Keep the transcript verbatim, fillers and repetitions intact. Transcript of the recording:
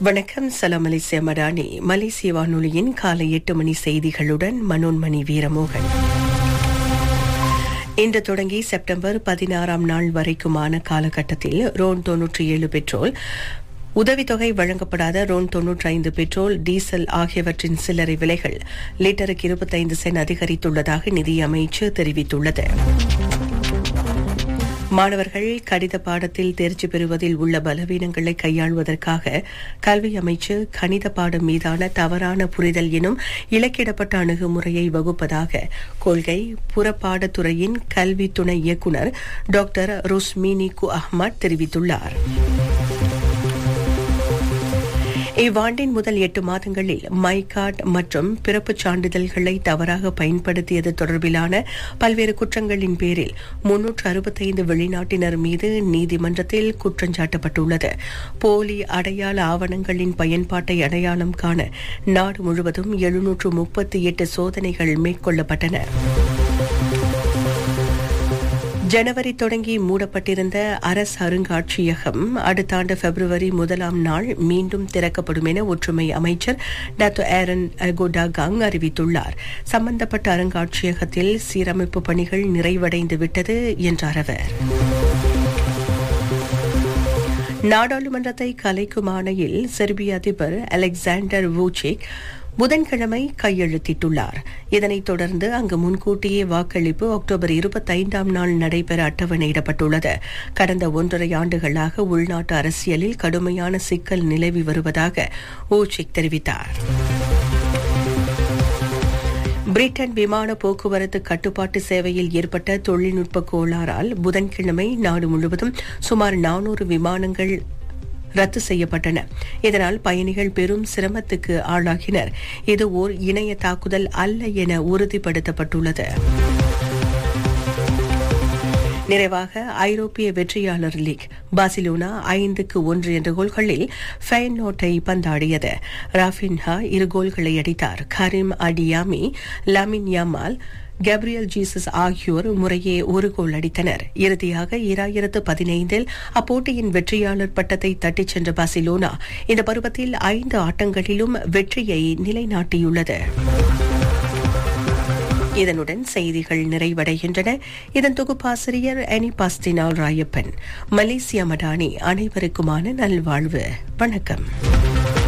வணக்கம். சலாம் மலேசியா மடானி. மலேசிய வானொலியின் காலை எட்டு மணி செய்திகளுடன் மனோன்மணி வீரமோகன். இன்று தொடங்கி செப்டம்பர் பதினாறாம் நாள் வரைக்குமான காலகட்டத்தில் ரோன் தொன்னூற்றி ஏழு பெட்ரோல், உதவித்தொகை வழங்கப்படாத ரோன் தொன்னூற்றி ஐந்து பெட்ரோல், டீசல் ஆகியவற்றின் சில்லறை விலைகள் லிட்டருக்கு இருபத்தைந்து சென்ட் அதிகரித்துள்ளதாக நிதி அமைச்சு தெரிவித்துள்ளது. மாணவர்கள் கணித பாடத்தில் தேர்ச்சி பெறுவதில் உள்ள பலவீனங்களை கையாள்வதற்காக கல்வி அமைச்சு கணித பாடம் மீதான தவறான புரிதல் எனும் இலக்கிடப்பட்ட அணுகுமுறையை வகுப்பதாக கொள்கை புறப்பாடத்துறையின் கல்வி துணை இயக்குநர் டாக்டர் ருஸ்மினி கு அஹ்மத் தெரிவித்துள்ளார். இவ்வாண்டின் முதல் எட்டு மாதங்களில் மைகாட் மற்றும் பிறப்புச் சான்றிதழ்களை தவறாக பயன்படுத்தியது தொடர்பிலான பல்வேறு குற்றங்களின் பேரில் முன்னூற்று அறுபத்தைந்து வெளிநாட்டினர் மீது நீதிமன்றத்தில் குற்றஞ்சாட்டப்பட்டுள்ளது. போலி அடையாள ஆவணங்களின் பயன்பாட்டை அடையாளம் காண நாடு முழுவதும் எழுநூற்று முப்பத்தி எட்டு சோதனைகள் மேற்கொள்ளப்பட்டன. ஜனவரி தொடங்கி மூடப்பட்டிருந்த அரசு அருங்காட்சியகம் அடுத்த ஆண்டு பிப்ரவரி முதலாம் நாள் மீண்டும் திறக்கப்படும் என ஒற்றுமை அமைச்சர் டாக்டர் ஏரன் கோடாகாங் அறிவித்துள்ளார். சம்பந்தப்பட்ட அருங்காட்சியகத்தில் சீரமைப்பு பணிகள் நிறைவடைந்து விட்டது என்றார் அவர். நாடாளுமன்றத்தை கலைக்கும் ஆணையில் செர்பிய அதிபர் அலெக்சாண்டர் வூச்சிக் புதன்கிழமை கையெழுத்திட்டுள்ளார். இதனைத் தொடர்ந்து அங்கு முன்கூட்டியே வாக்களிப்பு அக்டோபர் இருபத்தைந்தாம் நாள் நடைபெற அட்டவணையிடப்பட்டுள்ளது. கடந்த ஒன்றரை ஆண்டுகளாக உள்நாட்டு அரசியலில் கடுமையான சிக்கல் நிலவி வருவதாக ஊச்சிக் தெரிவித்தார். பிரிட்டன் விமான போக்குவரத்து கட்டுப்பாட்டு சேவையில் ஏற்பட்ட தொழில்நுட்ப கோளாறால் புதன்கிழமை நாடு முழுவதும் சுமார் நானூறு விமானங்கள் ரத்து செய்யப்பட்டன. இதனால் பயணிகள் பெரும் சிரமத்துக்கு ஆளாகினர். இது ஓர் இணைய தாக்குதல் அல்ல என உறுதிப்படுத்தப்பட்டுள்ளது. நிறைவாக ஐரோப்பிய வெற்றியாளர் லீக் பார்சிலோனா ஐந்துக்கு ஒன்று என்ற கோல்களில் ஃபெயனோர்டை பந்தாடியது. ராஃபின்ஹா இரு கோல்களை அடித்தார். கரீம் அடியாமி, லமின் யாமால், கேப்ரியல் ஜீசஸ் ஆகியோர் முறையே ஒரு கோல் அடித்தனர். இறுதியாக இரண்டாயிரத்து பதினைந்தில் அப்போட்டியின் வெற்றியாளர் பட்டத்தை தட்டிச் சென்ற பார்சிலோனா இந்த பருவத்தில் ஐந்து ஆட்டங்களிலும் வெற்றியை நிலைநாட்டியுள்ளது. இதனுடன் செய்திகள் நிறைவடைகின்றன. இதன் தொகுப்பாசிரியர் அனி பாஸ்டினால் ராயப்பன். மலேசியா மடானி. அனைவருக்குமான நல்வாழ்வு. வணக்கம்.